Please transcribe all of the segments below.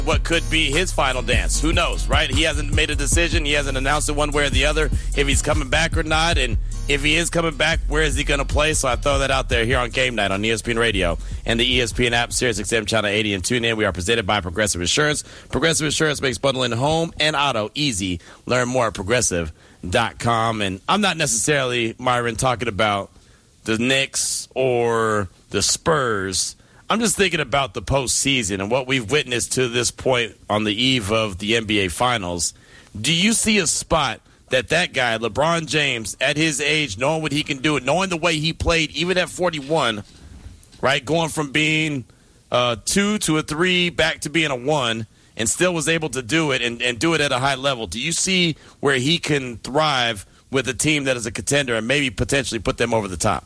what could be his final dance. Who knows, right? He hasn't made a decision. He hasn't announced it one way or the other if he's coming back or not. And if he is coming back, where is he going to play? So I throw that out there here on Game Night on ESPN Radio and the ESPN app, SiriusXM Channel 80 and TuneIn. We are presented by Progressive Insurance. Progressive Insurance makes bundling home and auto easy. Learn more at Progressive.com. And I'm not necessarily, Myron, talking about the Knicks or the Spurs. I'm just thinking about the postseason and what we've witnessed to this point on the eve of the NBA Finals. Do you see a spot that guy, LeBron James, at his age, knowing what he can do, knowing the way he played, even at 41, right, going from being a 2 to a 3 back to being a 1, and still was able to do it and do it at a high level? Do you see where he can thrive with a team that is a contender and maybe potentially put them over the top?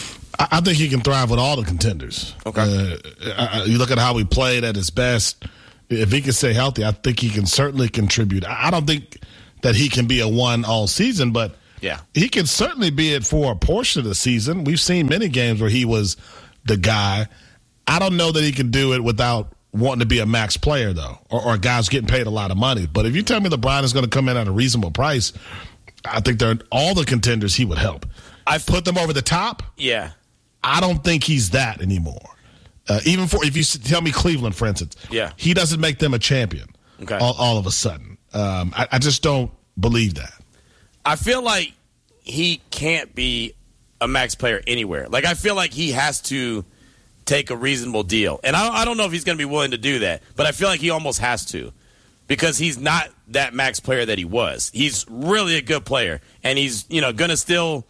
I think he can thrive with all the contenders. Okay. You look at how he played at his best. If he can stay healthy, I think he can certainly contribute. I don't think that he can be a 1 all season, but he can certainly be it for a portion of the season. We've seen many games where he was the guy. I don't know that he can do it without wanting to be a max player, though, or guys getting paid a lot of money. But if you tell me LeBron is going to come in at a reasonable price, I think they're all the contenders he would help. I've put them over the top. Yeah. I don't think he's that anymore. Even if you tell me Cleveland, for instance, he doesn't make them a champion all of a sudden. I just don't believe that. I feel like he can't be a max player anywhere. Like, I feel like he has to take a reasonable deal. And I don't know if he's going to be willing to do that, but I feel like he almost has to because he's not that max player that he was. He's really a good player, and he's going to still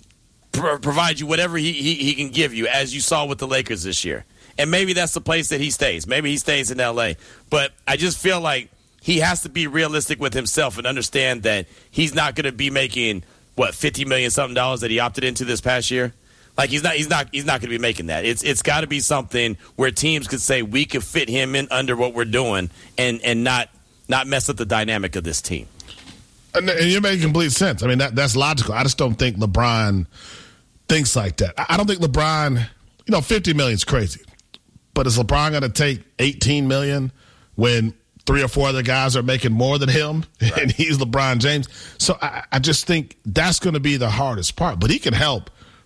provide you whatever he can give you, as you saw with the Lakers this year. And maybe that's the place that he stays. Maybe he stays in L.A. But I just feel like he has to be realistic with himself and understand that he's not going to be making, $50 million something that he opted into this past year. Like, he's not going to be making that. It's got to be something where teams could say we could fit him in under what we're doing and not mess up the dynamic of this team. And you're making complete sense. I mean, that's logical. I just don't think LeBron thinks like that. I don't think LeBron, $50 million is crazy. But is LeBron going to take $18 million when 3 or 4 other guys are making more than him, and he's LeBron James? So I just think that's going to be the hardest part. But he can help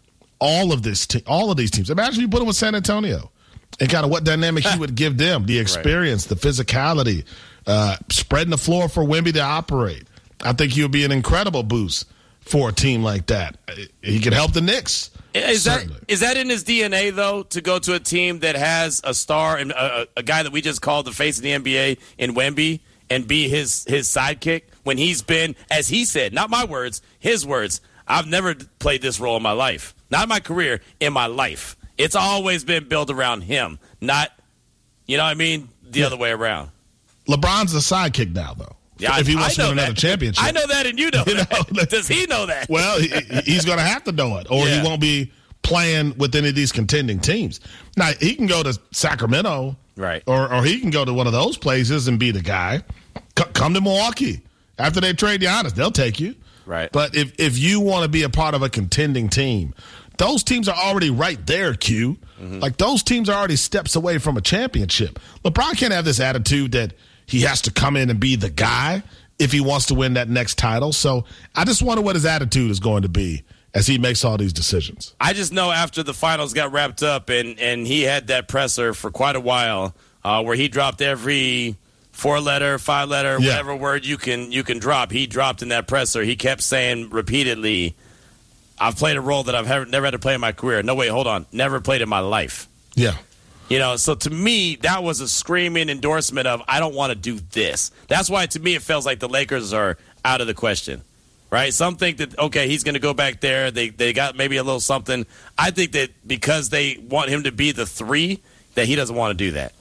all of these teams. Imagine you put him with San Antonio and kind of what dynamic he would give them, the experience, the physicality, spreading the floor for Wemby to operate. I think he would be an incredible boost for a team like that. He could help the Knicks. Is that in his DNA, though, to go to a team that has a star and a guy that we just called the face of the NBA in Wemby and be his sidekick when he's been, as he said, not my words, his words, I've never played this role in my life. Not in my career, in my life. It's always been built around him, not, the other way around. LeBron's a sidekick now, though. Yeah, if he wants to win another championship. I know that, and you know that. Does he know that? Well, he's going to have to know it, or he won't be playing with any of these contending teams. Now, he can go to Sacramento, right, or he can go to one of those places and be the guy. Come to Milwaukee. After they trade Giannis, they'll take you. Right. But if you want to be a part of a contending team, those teams are already right there, Q. Mm-hmm. Like, those teams are already steps away from a championship. LeBron can't have this attitude that he has to come in and be the guy if he wants to win that next title. So I just wonder what his attitude is going to be as he makes all these decisions. I just know after the finals got wrapped up and he had that presser for quite a while where he dropped every 4-letter, 5-letter, whatever word you can drop. He dropped in that presser. He kept saying repeatedly, I've played a role that I've never had to play in my career. No, wait, hold on. Never played in my life. Yeah. So to me, that was a screaming endorsement of, I don't want to do this. That's why, to me, it feels like the Lakers are out of the question, right? Some think that, okay, he's going to go back there. They got maybe a little something. I think that because they want him to be the 3, that he doesn't want to do that.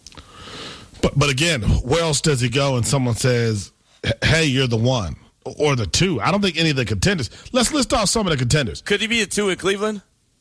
But again, where else does he go and someone says, hey, you're the 1 or the 2? I don't think any of the contenders. Let's list off some of the contenders. Could he be a 2 in Cleveland?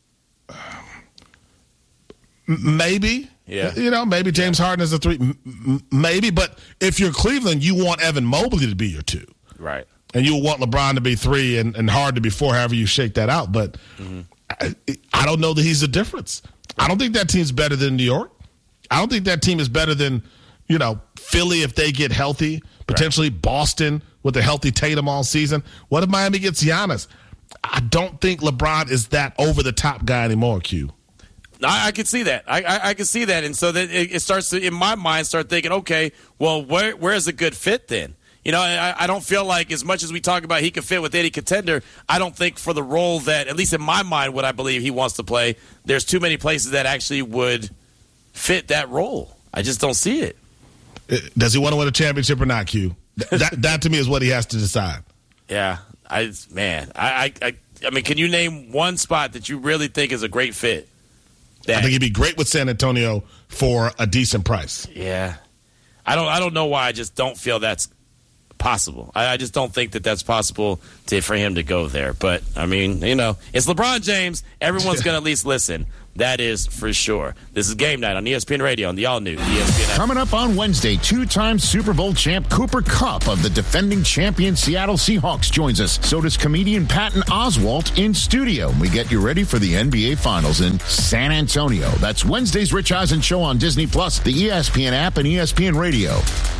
Maybe. Yeah. Maybe James Harden is a 3. Maybe. But if you're Cleveland, you want Evan Mobley to be your 2. Right. And you want LeBron to be 3 and Harden to be 4, however you shake that out. But I don't know that he's the difference. I don't think that team's better than New York. I don't think that team is better than Philly if they get healthy, potentially Boston with a healthy Tatum all season. What if Miami gets Giannis? I don't think LeBron is that over-the-top guy anymore, Q. I can see that. I can see that. And so that it starts to, in my mind, start thinking, okay, well, where's a good fit then? I don't feel like as much as we talk about he could fit with any contender, I don't think for the role that, at least in my mind, what I believe he wants to play, there's too many places that actually would fit that role. I just don't see it. Does he want to win a championship or not, Q? That to me is what he has to decide. Yeah. I mean, can you name one spot that you really think is a great fit? I think he'd be great with San Antonio for a decent price. Yeah. I don't know why I just don't feel that's possible. I just don't think that that's possible for him to go there. But, I mean, it's LeBron James. Everyone's going to at least listen. That is for sure. This is Game Night on ESPN Radio on the all-new ESPN app. Coming up on Wednesday, two-time Super Bowl champ Cooper Kupp of the defending champion Seattle Seahawks joins us. So does comedian Patton Oswalt in studio. We get you ready for the NBA Finals in San Antonio. That's Wednesday's Rich Eisen Show on Disney+, the ESPN app, and ESPN Radio.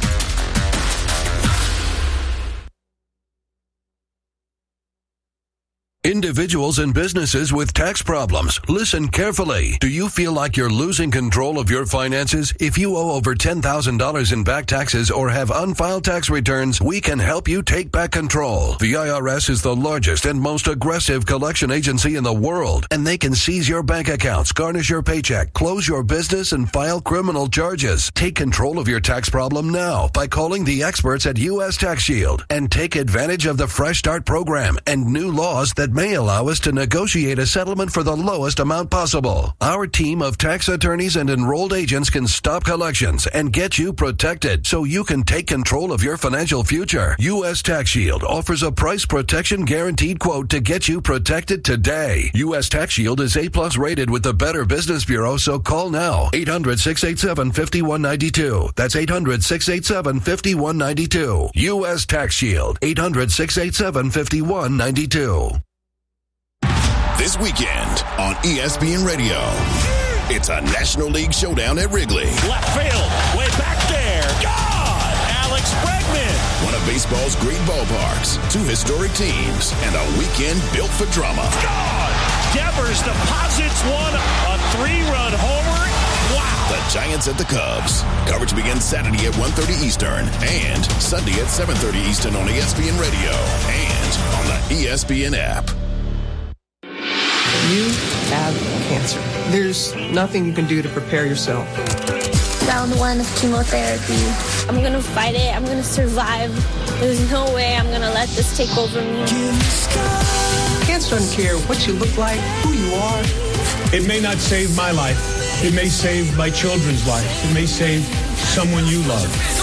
Individuals and businesses with tax problems, listen carefully. Do you feel like you're losing control of your finances? If you owe over $10,000 in back taxes or have unfiled tax returns, we can help you take back control. The IRS is the largest and most aggressive collection agency in the world, and they can seize your bank accounts, garnish your paycheck, close your business, and file criminal charges. Take control of your tax problem now by calling the experts at U.S. Tax Shield and take advantage of the Fresh Start program and new laws that may allow us to negotiate a settlement for the lowest amount possible. Our team of tax attorneys and enrolled agents can stop collections and get you protected so you can take control of your financial future. U.S. Tax Shield offers a price protection guaranteed quote to get you protected today. U.S. Tax Shield is A+ rated with the Better Business Bureau, so call now. 800-687-5192. That's 800-687-5192. U.S. Tax Shield. 800-687-5192. This weekend on ESPN Radio, it's a National League showdown at Wrigley. Left field, way back there. God! Alex Bregman. One of baseball's great ballparks, two historic teams, and a weekend built for drama. God! Devers deposits one, a 3-run homer. Wow! The Giants at the Cubs. Coverage begins Saturday at 1:30 Eastern and Sunday at 7:30 Eastern on ESPN Radio and on the ESPN app. You have cancer. There's nothing you can do to prepare yourself. Round 1 of chemotherapy. I'm going to fight it. I'm going to survive. There's no way I'm going to let this take over me. Cancer doesn't care what you look like, who you are. It may not save my life. It may save my children's life. It may save someone you love.